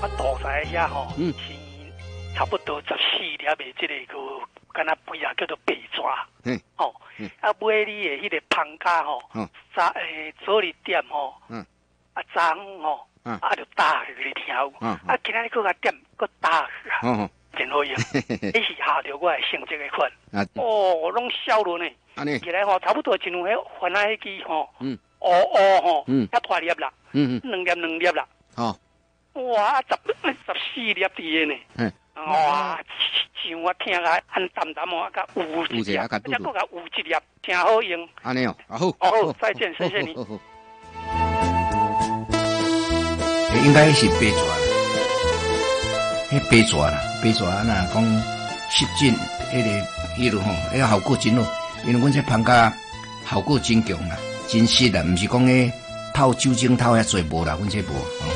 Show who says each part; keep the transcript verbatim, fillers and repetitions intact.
Speaker 1: 我大仔遐吼，
Speaker 2: 嗯，
Speaker 1: 是差不多十四粒的这个个，敢若肥啊叫做白抓，
Speaker 2: 嗯，
Speaker 1: 哦，
Speaker 2: 嗯
Speaker 1: 啊买你的迄个芳家吼，
Speaker 2: 嗯，
Speaker 1: 早诶早日点吼，
Speaker 2: 嗯，
Speaker 1: 啊昨昏吼，
Speaker 2: 嗯，
Speaker 1: 啊就打去你听有，
Speaker 2: 嗯，
Speaker 1: 啊今仔日搁甲点搁打去啊，
Speaker 2: 哦，
Speaker 1: 真好用，你是下着我的成绩的款，
Speaker 2: 啊，
Speaker 1: 哦，拢笑了呢，
Speaker 2: 安尼，
Speaker 1: 起来吼差不多真有迄翻啊迄支吼，
Speaker 2: 嗯，
Speaker 1: 哦哦吼，
Speaker 2: 嗯，
Speaker 1: 遐大粒啦，
Speaker 2: 嗯嗯，
Speaker 1: 两粒两粒啦。
Speaker 2: 好，
Speaker 1: 哇，十十四粒伫呢，
Speaker 2: 嗯，
Speaker 1: 哇，像我听啊，按淡淡哦，甲有一粒，
Speaker 2: 啊，
Speaker 1: 再搁甲有一粒，真好用。
Speaker 2: 安尼哦，啊好，
Speaker 1: 好，再见，谢谢你。
Speaker 3: 应该是白蛇啦，迄白蛇啦，白蛇啊，若讲湿疹，迄个迄落吼，迄个效果真好，因为阮这芳家效果真强啦，真实啦，毋是讲诶透酒精透遐侪无啦，阮这无。